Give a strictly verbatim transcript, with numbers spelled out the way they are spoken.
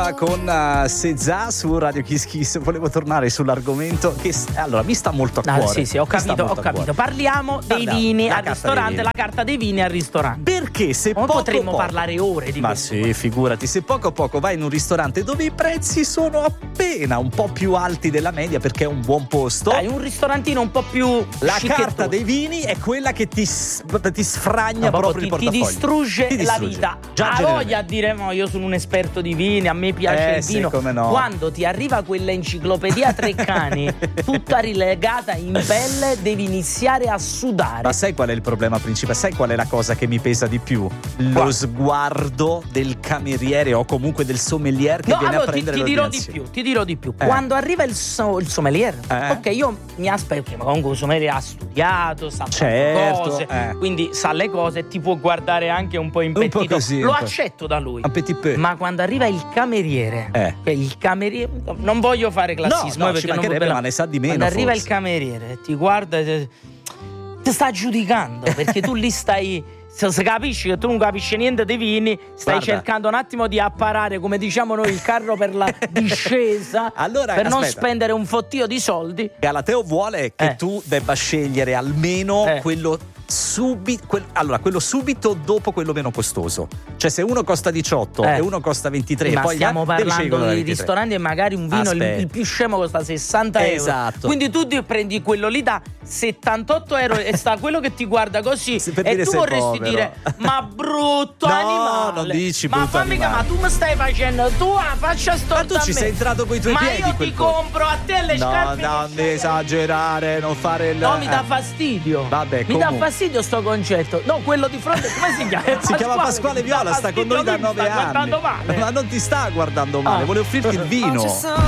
Love con uh, Sezà su Radio Kiss Kiss. Volevo tornare sull'argomento che allora mi sta molto a cuore. Ah, sì, sì, ho capito, ho capito. Parliamo dei Parliamo, vini la al carta ristorante, dei vini. la carta dei vini al ristorante. Perché se Come poco potremmo poco, parlare ore di ma questo? sì, figurati, se poco a poco vai in un ristorante dove i prezzi sono appena un po' più alti della media perché è un buon posto. Dai, un ristorantino un po' più La scichettoso. carta dei vini è quella che ti, ti sfragna No, proprio ti, il portafoglio. ti distrugge, Ti distrugge. la vita. Già Ha generalmente. voglia a dire no, io sono un esperto di vini, a me piace Eh, il sì, vino. come no. Quando ti arriva quella enciclopedia Treccani tutta rilegata in pelle, devi iniziare a sudare. Ma sai qual è il problema principale? Sai qual è la cosa che mi pesa di più? Lo Qual? sguardo del cameriere o comunque del sommelier che No, viene allora a ti, prendere ti dirò di l'ordinazione. più, ti dirò di più. Eh. Quando arriva il, so- il sommelier, Eh. ok, io mi aspetto, che comunque il sommelier ha studiato, sa tante Certo, cose, eh. quindi sa le cose e ti può guardare anche un po' po' impettito. così, Lo un po'. accetto da lui. Un petit peu. Ma quando arriva il cameriere, Eh. cioè il cameriere, non voglio fare classismo, No, no, eh, perché ci non mancherebbe, va bene. ma ne sa di meno, Quando arriva forse. il cameriere, ti guarda e ti, ti sta giudicando perché tu lì stai. Se se capisci che tu non capisci niente dei vini, stai Guarda. cercando un attimo di apparare, come diciamo noi, il carro per la discesa, Allora, per non aspetta. spendere un fottio di soldi. Galateo vuole che Eh. tu debba scegliere almeno Eh. quello subito quel, allora quello subito dopo quello meno costoso. Cioè se uno costa diciotto Eh. e uno costa ventitré, Ma poi stiamo devi scegliere parlando quello da di ventitré. ristoranti e magari un vino il, Aspetta. il più scemo costa sessanta euro. Esatto. Quindi tu ti prendi quello lì da settantotto euro e sta quello che ti guarda così Sì, per e dire tu sei vorresti povero. dire ma brutto No, animale. non dici ma brutto fammi che- animale. ma tu mi stai facendo tu ah, faccia storta Ma tu a ci me. sei entrato coi tuoi ma piedi io quel ti po'. compro a te le No, scarpe non che scegli. esagerare, non fare il No, mi dà eh. fastidio. Vabbè, mi dà comunque. fastidio sto concetto. No, quello di fronte come si chiama? Si chiama Pasquale mi dà Viola, sta con fastidio, noi da lui mi nove sta anni. guardando male. Ma non ti sta guardando male, Ah. vuole offrirti il vino.